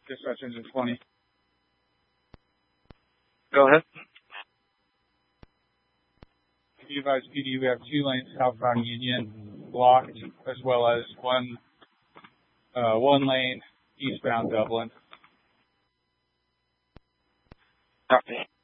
Dispatch engine 20. Go ahead. Be advised, PD, we have 2 lanes southbound Union blocked, as well as one lane eastbound Dublin. Copy.